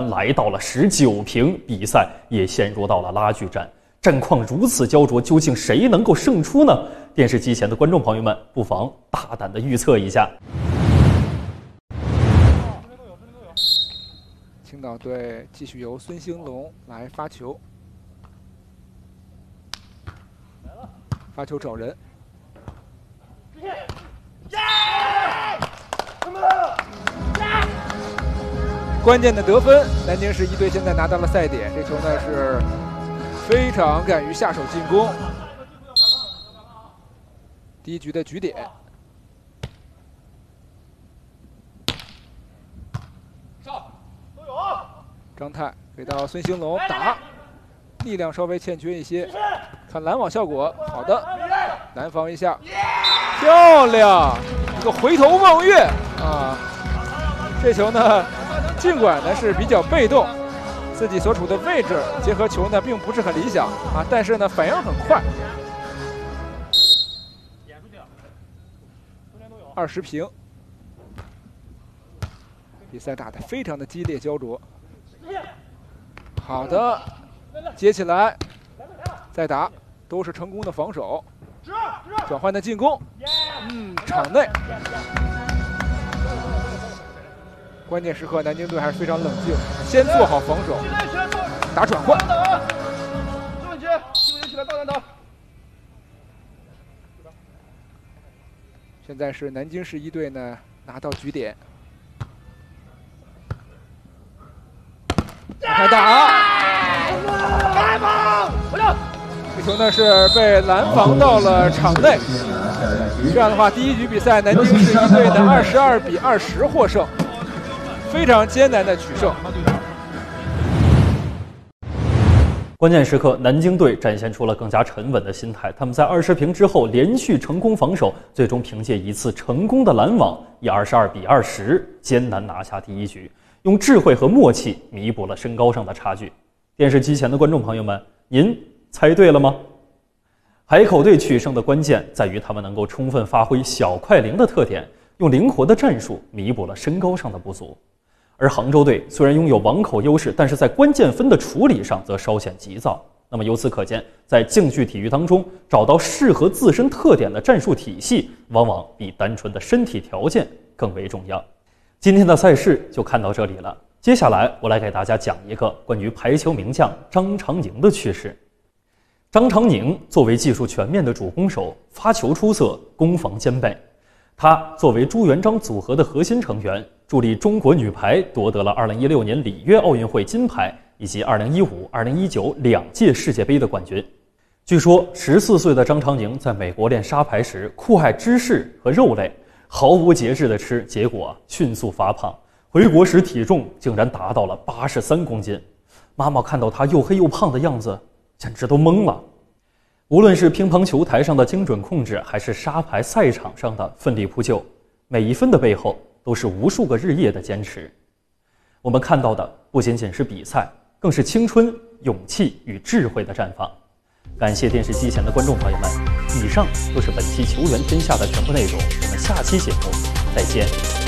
来到了19平，比赛也陷入到了拉锯战。战况如此焦灼，究竟谁能够胜出呢？电视机前的观众朋友们，不妨大胆的预测一下。 青岛队继续由孙兴龙来发球，发球找人。关键的得分，南京市一队现在拿到了赛点。这球呢是非常敢于下手进攻。第一局的局点，张泰给到孙兴龙打，力量稍微欠缺一些，看拦网效果，好的，拦防一下，漂亮，一个回头望月啊！这球呢，尽管呢是比较被动，自己所处的位置结合球呢并不是很理想啊，但是呢反应很快。20平，比赛打得非常的激烈焦灼。好的，接起来，再打，都是成功的防守，转换的进攻，场内。关键时刻，南京队还是非常冷静，先做好防守，打转换。现在是南京市一队呢拿到局点，开打，这球呢是被拦防到了场内。这样的话，第一局比赛南京市一队的22比20获胜，非常艰难的取胜。 关键时刻，南京队展现出了更加沉稳的心态。他们在20平之后连续成功防守，最终凭借一次成功的拦网，以22比20艰难拿下第一局，用智慧和默契弥补了身高上的差距。电视机前的观众朋友们，您猜对了吗？海口队取胜的关键在于他们能够充分发挥小快灵的特点，用灵活的战术弥补了身高上的不足。而杭州队虽然拥有网口优势，但是在关键分的处理上则稍显急躁。那么由此可见，在竞技体育当中，找到适合自身特点的战术体系，往往比单纯的身体条件更为重要。今天的赛事就看到这里了，接下来我来给大家讲一个关于排球名将张常宁的趣事。张常宁作为技术全面的主攻手，发球出色，攻防兼备。他作为朱元璋组合的核心成员，助力中国女排夺得了2016年里约奥运会金牌以及2015、2019两届世界杯的冠军。据说14岁的张常宁在美国练沙排时酷爱芝士和肉类，毫无节制地吃，结果迅速发胖，回国时体重竟然达到了83公斤。妈妈看到他又黑又胖的样子，简直都懵了。无论是乒乓球台上的精准控制，还是沙排赛场上的奋力扑救，每一分的背后都是无数个日夜的坚持。我们看到的不仅仅是比赛，更是青春、勇气与智慧的绽放。感谢电视机前的观众朋友们，以上就是本期球员天下的全部内容，我们下期节目再见。